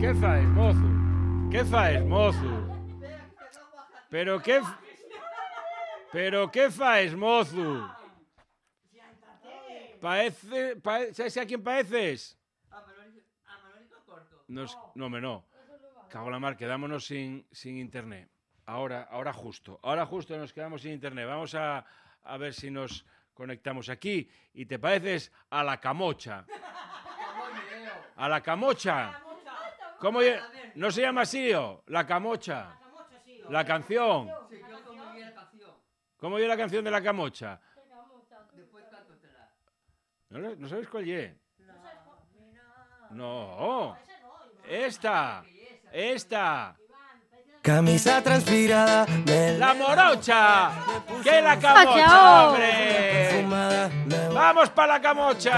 Que fais, mozo? Que fais, mozo? Pero que fais, mozo? ¿Sabes a quién pareces? A Manolito Corto. No, no. Cago en la mar, quedámonos sin internet. Ahora justo nos quedamos sin internet. Vamos a ver si nos conectamos aquí. Y te pareces a la Camocha. A la Camocha. ¿Cómo? ¿No se llama así? La Camocha. La canción. ¿Cómo oye la canción de la Camocha? Después cántotela. ¿No sabes cuál es? No. Esta. Camisa transpirada, ¡La Morocha! ¡Que la Camocha, hombre! perfumada, ¡Vamos para la Camocha!